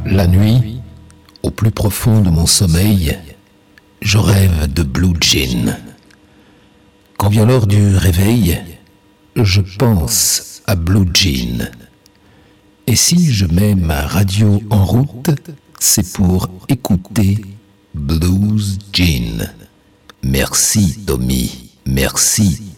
La nuit, au plus profond de mon sommeil, je rêve de Blue Jean. Quand vient l'heure du réveil, je pense à Blue Jean. Et si je mets ma radio en route, c'est pour écouter Blue Jean. Merci Tommy, merci.